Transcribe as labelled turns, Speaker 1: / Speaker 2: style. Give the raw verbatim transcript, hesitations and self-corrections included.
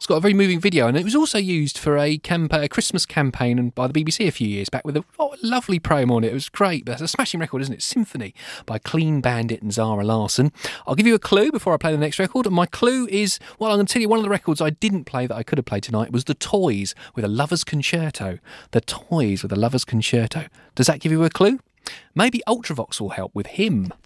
Speaker 1: It's got a very moving video, and it was also used for a, camp- a Christmas campaign by the B B C a few years back with a oh, lovely promo on it. It was great. That's a smashing record, isn't it? Symphony by Clean Bandit and Zara Larsson. I'll give you a clue before I play the next record. My clue is, well, I'm going to tell you one of the records I didn't play that I could have played tonight was The Toys with a Lover's Concerto. The Toys with a Lover's Concerto. Does that give you a clue? Maybe Ultravox will help with Him.